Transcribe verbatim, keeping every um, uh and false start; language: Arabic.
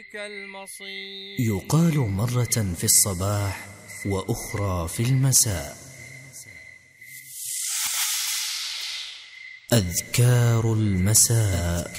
إليك المصير. يقال مرة في الصباح وأخرى في المساء. أذكار المساء.